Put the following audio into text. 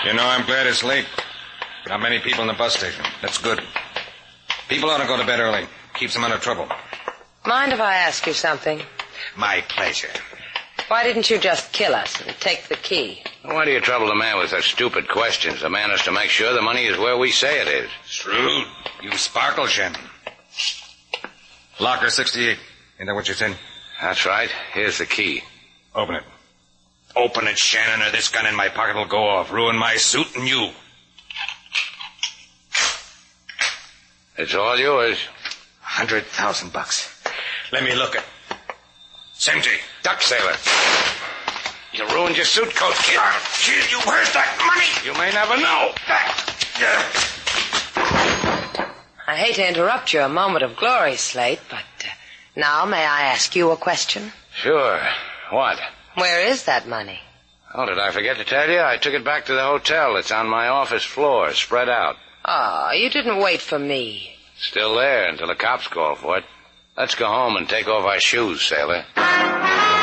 You know, I'm glad it's late. Not many people in the bus station. That's good. People ought to go to bed early. Keeps them out of trouble. Mind if I ask you something? My pleasure. Why didn't you just kill us and take the key? Why do you trouble the man with such stupid questions? The man has to make sure the money is where we say it is. Shrewd. You sparkle, Shannon. Locker 68. Ain't that what you said? That's right. Here's the key. Open it. Open it, Shannon, or this gun in my pocket will go off. Ruin my suit and you. It's all yours. $100,000. Let me look it. It's empty. Duck sailor. You ruined your suit coat, kid. Kid, you where's that money? You may never know. I hate to interrupt your moment of glory, Slate, but now may I ask you a question? Sure. What? Where is that money? Oh, did I forget to tell you? I took it back to the hotel. It's on my office floor, spread out. Oh, you didn't wait for me. Still there until the cops call for it. Let's go home and take off our shoes, sailor.